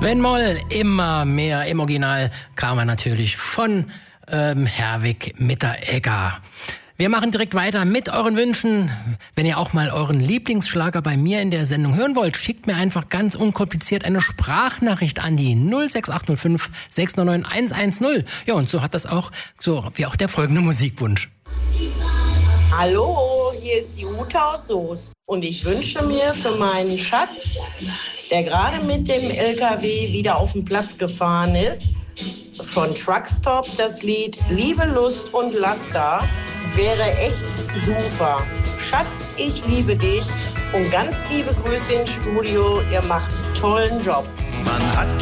Sven Moll, immer mehr im Original, kam er natürlich von Herwig Mitteregger. Wir machen direkt weiter mit euren Wünschen. Wenn ihr auch mal euren Lieblingsschlager bei mir in der Sendung hören wollt, schickt mir einfach ganz unkompliziert eine Sprachnachricht an die 06805 699 110. Ja, und so hat das auch, so wie auch der folgende Musikwunsch. Hallo, hier ist die Uta aus Soest und ich wünsche mir für meinen Schatz, der gerade mit dem LKW wieder auf den Platz gefahren ist, von Truckstop das Lied Liebe, Lust und Laster. Wäre echt super. Schatz, ich liebe dich und ganz liebe Grüße ins Studio. Ihr macht einen tollen Job. Man hat